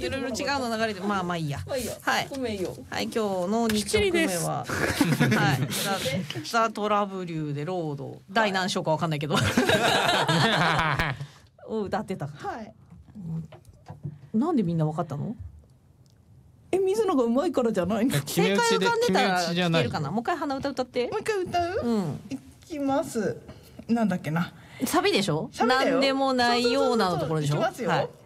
いろいろ違うの流れて、まあいいや。はい。 ごめんよ。 はい、今日の2曲目は、はい、ザ・トラブリューでロード、第何章かわかんないけどを歌ってた。はい。なんでみんなわかったの？ 水野が上手いからじゃないの？ 正解浮かんでたら聞けるかな。もう一回鼻歌歌って。 もう一回歌う？いきます。なんだっけな。 サビでしょ？なんでもないようなのところでしょ？ いきますよ。